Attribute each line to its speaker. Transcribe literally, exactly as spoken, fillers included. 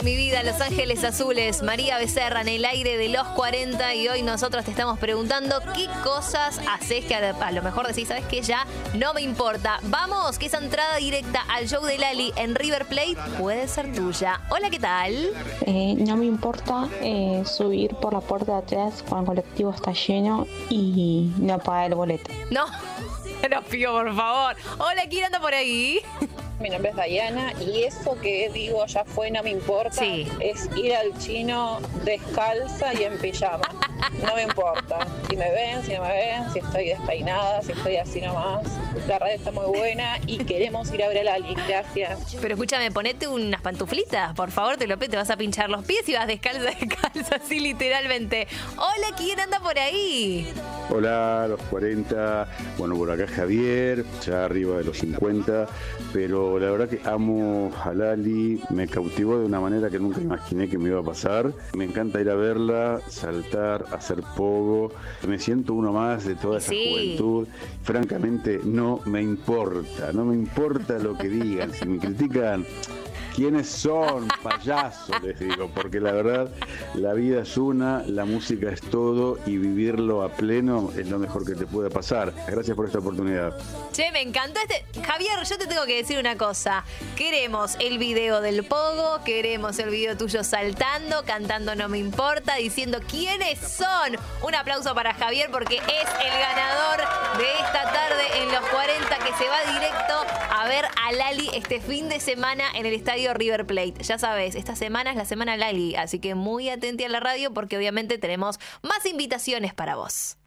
Speaker 1: mi vida, Los Ángeles Azules, María Becerra en el aire de los cuarenta, y hoy nosotros te estamos preguntando qué cosas haces que a, a lo mejor decís, ¿sabes qué? Ya no me importa. Vamos, que esa entrada directa al show de Lali en River Plate puede ser tuya. Hola, ¿qué tal?
Speaker 2: Eh, no me importa eh, subir por la puerta de atrás cuando el colectivo está lleno y no pagar el boleto.
Speaker 1: No, te lo pido, por favor. Hola, ¿quién anda por ahí?
Speaker 3: Mi nombre es Diana y eso que digo ya fue, no me importa,
Speaker 1: Sí.
Speaker 3: es ir al chino descalza y en pijama. No me importa si me ven, si no me ven, si estoy despeinada, si estoy así nomás. La radio está muy buena y queremos ir a ver a Lali. Gracias.
Speaker 1: Pero escúchame, ponete unas pantuflitas, por favor, te lo pido, te vas a pinchar los pies y vas descalza, descalza, así literalmente. Hola, ¿quién anda por ahí?
Speaker 4: Hola, los cuarenta, bueno, por acá Javier, ya arriba de los cincuenta, pero la verdad que amo a Lali, me cautivó de una manera que nunca imaginé que me iba a pasar. Me encanta ir a verla, saltar, hacer pogo, me siento uno más de toda esa
Speaker 1: Sí.
Speaker 4: juventud. Francamente, no me importa, no me importa lo que digan, si me critican, ¿quiénes son? Payasos, les digo, porque la verdad, la vida es una, la música es todo y vivirlo a pleno es lo mejor que te puede pasar. Gracias por esta oportunidad.
Speaker 1: Che, me encantó este... Javier, yo te tengo que decir una cosa. Queremos el video del pogo, queremos el video tuyo saltando, cantando No Me Importa, diciendo quiénes son. Un aplauso para Javier porque es el ganador de esta tarde en los cuarenta, que se va directo a ver a Lali este fin de semana en el estadio River Plate. Ya sabes, esta semana es la semana Lali, así que muy atenti a la radio porque obviamente tenemos más invitaciones para vos.